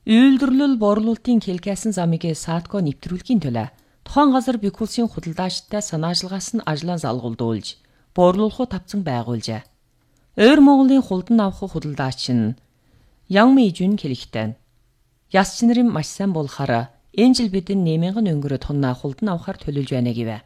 Үйлдвэрлэл борлуулалтын келгээсэн замыг саатко нэвтрүүлэхийн төлөө тухайн газар Беккулсын худалдаачтай санаачилгаас нь ажлаа залгуулдуулж, борлуулахуу тавцан байгуулжээ. Ойр Монголын хулдан авах худалдаач нь Ян Мэйжүн хэлэхдээ ясч нарын маш сайн болохоор энэ жил бид нэмэнгэн өнгөрөө тонна хулдан авахар төлөвлөж байна гэвэ.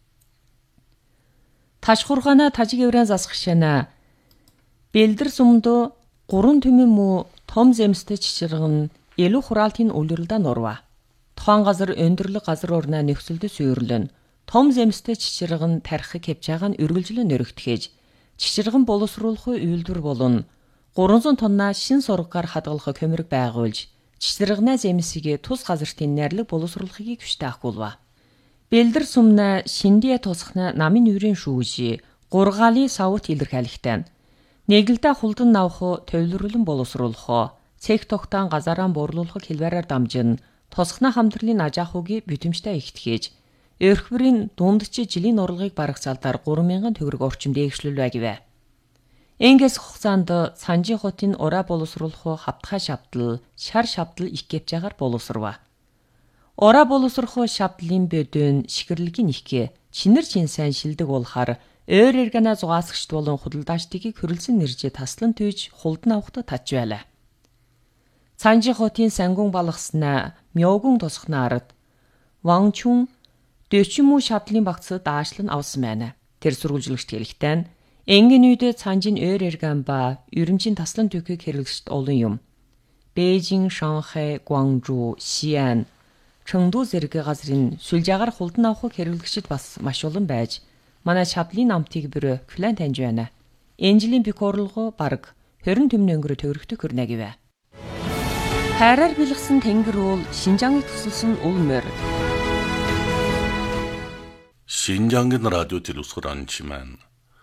Ташхургана тажигэврэн засгшана бэлдэр сумдо 3 түмэн муу том земстэй чичиргэн илүү хураалтын үлрэлдэ нурва. Тухайн газар өндөрлөг газар орноо нөхцөлдөд суйрлэн том земстэй чичиргэн тарих кепчааг нь үргэлжлэн нөрөгтгээж чичиргэн боловсруулах үйлдвэр болон 300 тонна шин сургаар хадгалах көмөрг байгуулж чичиргэнэ земсийг тус газартын найрлаг боловсруулахыг хүчтэй ахгуулва. Бэлдэр сумна шиндие тусахна намын үрийн шүүжи гургаали савут илэрхийлэхтэй. Нэгэлдэ хулдан навах төвлөрлөн боловсруулах цэг тогтоон газараа борлуулах хэлбэрээр дамжин тусахна хамтрлын ажаахуугийн бүтэмжтэй ихтгэж өрхбөрийн дундч жилийн орлогыг барагцаалдаар 3000 төгрөг орчим дээгшлүүлвэ гэвэ. Энгээс хугацаанд Санжи хотын ураа боловсруулах хавтгай шавтал, шар шавтал их гэвчаагаар боловсрва. Ураа боловсрох шавтлын бөдөн шихэрлэгийн ихгээ чинэр сайн шилдэг болохоор ойр эргэнэ зугаасгчд болон худалдаачдыг хөрөлсөн нэржээ таслан түйж хулдан авахта татж байлаа. Санжи хотын сангун балгаснаа Мёгун тусахна ард Вангчун 40 муу шавтлын багцад даашлан авсан байна. Тэр сурвалжлагч хэлэхдээ энгийн үед Санжийн ойр эргэн ба ерөнчийн таслан түйхийг хэрэглэгчд олон юм. Бээжин, Шанхай, Гуанчжоу, Сиан, Чэнгду зэрэг газрын сүлжаагаар хулдан авахыг хэрэглэгчд бас маш олон байж манай шавлын намтыг бүр клан таньж байна. Энэ жилийн бик орлого бараг 20 түмэн өнгөрө төгрөгтөг хүрнэ гэвэ. Хайраар бэлгсэн тэнгэр уул Шинжаангыг тусалсан ул морь. Шинжаангийн радио телевизээр анчиман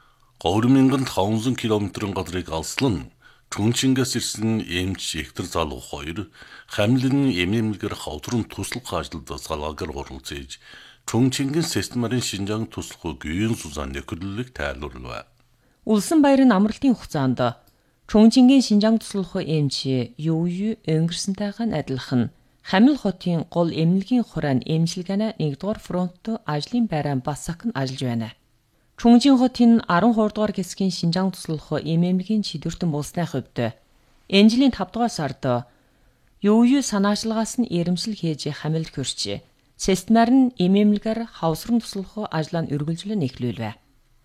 3500 км-ийн газрыг алслан Чүнчингээс ирсэн эмч Эктер залуу хоёр хамлын эмэмлэгэр хавдрын туслах ажилд салгаагаар оролцож Чүнчингийн системарын Шинжаан туслах үеийн сузаан нөхөрлөлийг тайлбарлав. Улсын баярын амралтын хугацаанд Чүнчингийн Шинжаан туслах эмч юу өнгөрсөнтэйгээ адилхан Хамил хотын гол эмнэлгийн хураан эмчилгээний 1-р фронтод ажлын байран бас сахин ажиллаж байна. Чүнжин хотын 12 дугаар хэсгийн Шинжаан туслах эмэмлэгийн чидвэртэн болсны хувьд энэ жилийн 5 дугаар сард юу санаачлагаас нь эрэмшил хийж хамилд хөрч системаар нь эмэмлэгээр хавсран туслах ажлаа үргэлжлэн эхлүүлвэ.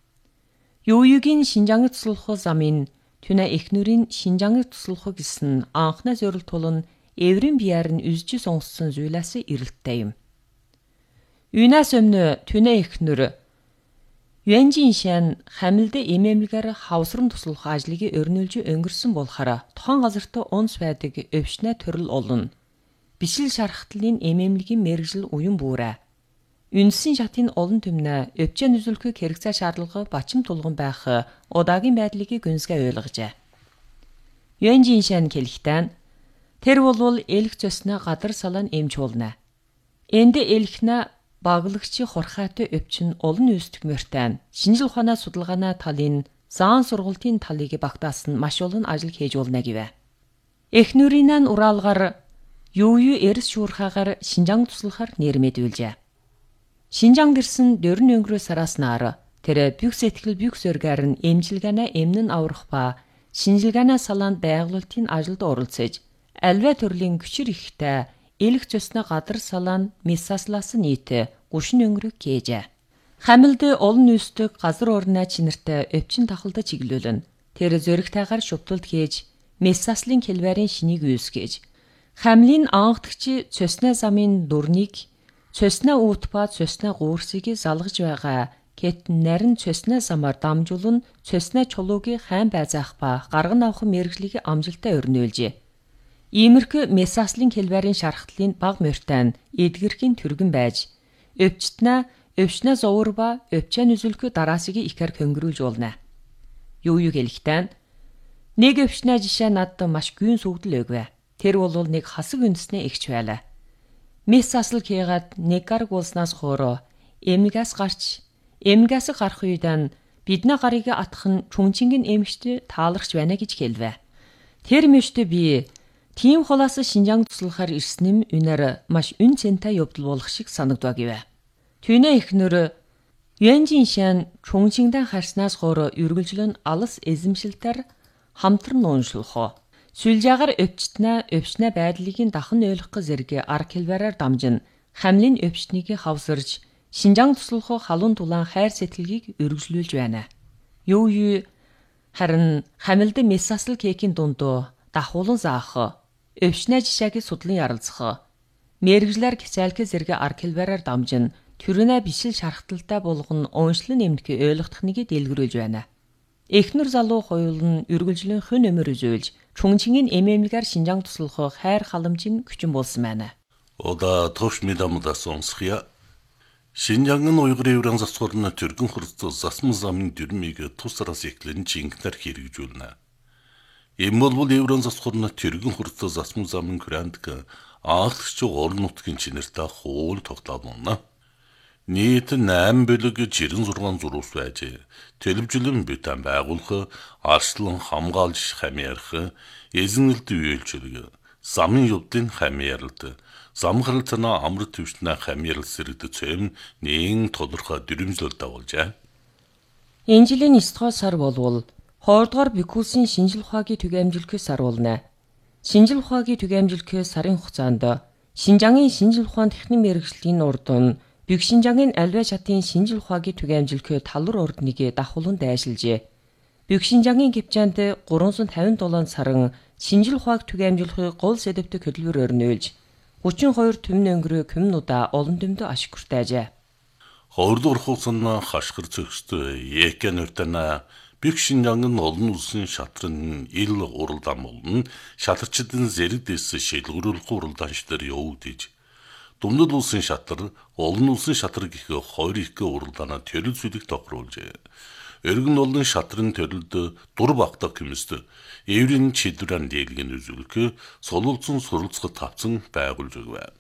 Юугийн Шинжаангыг туслах замын түнэ эхнүрийн Шинжаангыг туслах гэсэн анхны зорилтол нь эврийн бияар нь үзж сонссон зүйлээс эрэлттэй юм. Юунаас өмнө түнэ эхнүр Юанжин шан хамилд эмэмлэгээр хавсран туслах ажлыг өрнүүлж өнгөрсөн болохоор тухайн газарт унс байдаг өвчнө төрөл олон. Бишил шархтлын эмэмлэгийн мэрэгжил уян бүрэ. Үнсэн шатын олон түмнэ өвчнө үзүүлэхийг хэрэгцээ шаардлага бачим тулган байх удаагийн байдлыг гүнзгий ойлгожээ. Юанжин шан хэлэхдээ тэр болвол элх зөснө гадар салан эмч болно. Энд элхнэ баглагчи хорхайтай өвчин олон үүсдэгмэртэн шинжил ухааны судалгааны талын заан сургалтын талыг багтаасан маш олон ажил хийж болно гэвэ. Эхнүрийн ураалгаар юу эрс шуурхаагаар Шинжаан туслахаар нэрмэдүүлжээ. Шинжаан гэрсэн 4 өнгөрөө сараас нар тэр бүх сэтгэл бүх зөргээр нь эмчилгээний эмнэн аврах ба шинжилгээний салаанд байгуулалтын ажилд оролцож альва төрлийн хүчир ихтэй элх зөснө гадар салаан месаслаас нийт 30 өнгөрөг гэжээ. Хамилд олон нүсдэг газар орны чинэртэй өвчин тахалд чиглүүлэн тэр зөрөгтэйгээр шүтэлд хийж месаслын хэлбэрийн шинийг үүсгэж хамлын анхдагч цөснө замын дурныг цөснө ут ба цөснө гуурсыг залгаж байгаа гэт нарийн цөснө замаар дамжуулан цөснө чулуугийн хайн байзаах ба гарган авах мэрэгжлийг амжилттай өрнүүлжээ. Иймэрхүү месаслын хэлбэрийн шархтлын баг морьтой эдгэрхийн түргэн байж өвчнө зовор ба өвчнө үзүүлэх дараасыг ихэр хөнгөрүүлж болно. Юу хэлэхдээ нэг өвчнө жишээ над маш гүйн сүгдэл өгвэ. Тэр бол нэг хасаг үндэснээ ихч байлаа. Месасл хийгээд нэг гараг болсноос хоороо эмгээс гарах үедээ бидний гарыг атах нь Чүнчингийн эмэгтэй тааларч байна гэж хэлвэ. Тэр мөштө би Тийм хулаас Шинжаанг туслахаар ирсэн юм үнээр маш үн цэнтэй явдал болох шиг санагдваа гэвэ. Түүнээ эхнэр Юан Жиншан Чонгчингдан харснаас гоор үргэлжлэн алс эзэмшилтээр хамтран ууншлах. Сүлжаагаар өвчтнэ байдлыг дахин ойлгох зэрэг арга хэлбэрээр дамжин хамлын өвчтнийг хавсарж Шинжаанг туслах халуун тулаан хайр сэтгэлгийг үргэлжлүүлж байна. Юу харин хамилд месасл кекийн дундуу дахуулан заах өвчнэ жишээгийн судлан ярилцах мэрэгжлэр кицайлх зэрэг арга хэлбэрээр дамжин төрөнө бишил шархталтай болгон ууншлан нэмдэх ойлгохдохныг дэлгэрүүлж байна. Эхнэр залуу хоёул нь үргэлжлэн хэн өмөр үзүүлж Чонгчингийн эмэмлэгээр Шинжаанг туслах хайр халамжийн күчин болсон байна. Ода товш медамда сонсхия. Шинжаангын уйгурын евран засварна түргэн хурцоо засмын замын дүрмийг тусараас эклэн чингнэр хэрэгжүүлнэ. Ийм бол евран засварна түргэн хурцоо засмын замын грандг аагч орон нутгийн чинэртэй хуул тогтоолно. Нийт 8 бөлөг 96 зурус байж төлөвжлөн бүтэн байгуулах, арслан хамгаалж хамаарах, эзэнэлд үйлчлэг, замын явдлын хамаарлалт, замхралтна амар төвчнэ хамаарал сэрэгд цэм нэн тодорхой дүрмжлэл давуулжээ. Энэ жилийн 9 сар болвол 2 дугаар Бикулсын шинжил ухаагийн түгээмжлэхээс сар болно. Шинжил ухаагийн түгээмжлэхээс сарын хугацаанд Шинжаангийн шинжил ухаан техник мэргэжлийн урд нь Бюкшинжаангийн альва шатын шинжил ухаагийн түгээмжлэхээ талвар ордныг дахуулан дайшилжээ. Бюкшинжаангийн гипчаанд 357 сарын шинжил ухааг түгээмжлэхийг гол сэдэвтэ хөдөлгөөр өрнөөлж 32 түмэн өнгөрөө комнуудаа олон дөмдө ашигтайжээ. Хордор хугацаанд хашгир зөксд Екэн өртөна Бюкшинжаангийн олон улсын шатрын ил уралдаан болон шатарчдын зэрэгдэс шилгэрүүлэх уралдаанчдаар явагдаж Дундад улсын шатар, олон улсын шатар гэх хоёр их уралдаанаа төрөл зүйлийг тохируулжээ. Өргөн олон шатрын төрөлд дур багтах хэмэст еврийн чидран дийлгэн үзүүлэх солилцсон суралцах тавцан байгуулж өгвэ.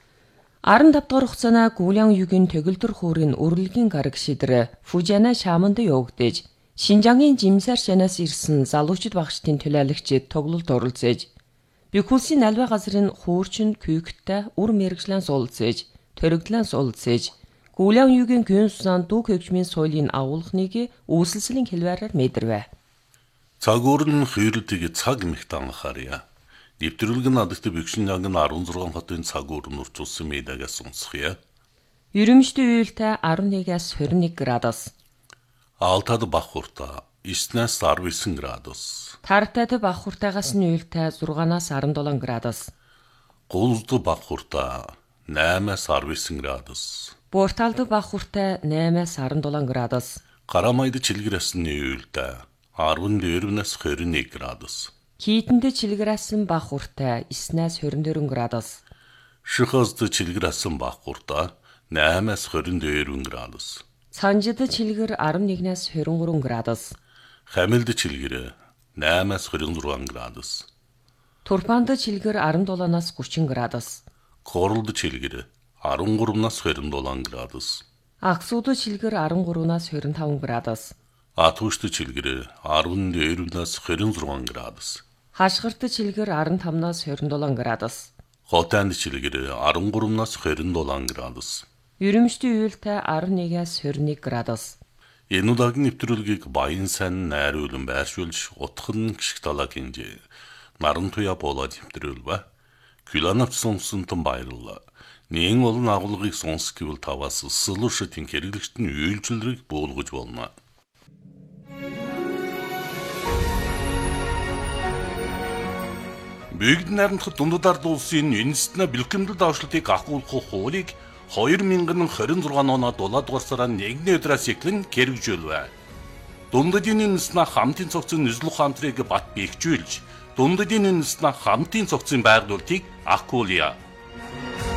15 дугаар хугацаанд Гулян югийн төгөлдөр хуурын өрлөгийн гараг шидрэ Фужана шааманд явагдаж Шинжаангийн жимсар шанаас ирсэн залуучид багштын төлөөлөгчид тоглолд оролцож Бикулсын альва газрын хуурчин күйгтээ үр мэрэгжлэн суулцээж, төрөгдлэн суулцээж, Гулян югийн гүн сусан дүү хөгжмийн соёлын агуулгыг үүсэлслийн хэлбэрээр мэдэрвэ. Цаг уурын хүйрэлтийг цаг мэгт анхаарья. Нэвтрүүлэг надагт Бюкшинжаангийн 16 хотын цаг уурын урчуулсан медиагаас сонсхия. Ерөмжтэй үеэлтэй 11-аас 21 градус. Алтад бахурта 9-аас 19 градус. Тартад бахуртаагаас нь үеэлтэй 6-аас 17 градус. Гулд бахурта 8-аас 19 градус. Буурталд бахуртай 8-аас 17 градус. Карамайд чилгэрээс нь үеэлтэй 14-аас 21 градус. Кийтэнд чилгэрээс нь бахуртай 9-аас 24 градус. Шихазд чилгэрээс нь бахуртай 8-аас 22 градус. Санжид чилгэр 11-аас 23 градус. Хамилд чилгэр 8-аас 26 градус. Турпанд чилгэр 17-аас 30 градус. Королд чилгэр 13-аас 27 градус. Аксууд чилгэр 13-аас 25 градус. Атушд чилгэр 14-аас 26 градус. Хашгирт чилгэр 15-аас 27 градус. Хотанд чилгэр 13-аас 27 градус. Ерөмжтэй үеэлтэй 11-аас 21 градус. Энэ удаагийн нэвтрүүлгийг Баян сайн найруулан байршуулж утхан гიშг талаа гинжээ. Наран туя болоод нэвтрүүлвэ. Күланавч сонсонтон баярлалаа. Нэн олон агуулгыг сонс гэвэл таваас солиушатын хэрэглэгчд нь үйлчлэлийг буулгаж болно. Бүгд найрамдах дундад ард улсын үндэстэн бэлтгэмдэл давшлтыг ахуулах хуулийг 2026 оноо 7 дугаар сарын 1-ний өдрөөс эхлэн хэрэгжүүлвэ. Дундадын үндэстэн хамтын цогцын нислэг хамтрыг бат бэхжүүлж, дундадын үндэстэн хамтын цогцын байгуулалтыг ахуулъя.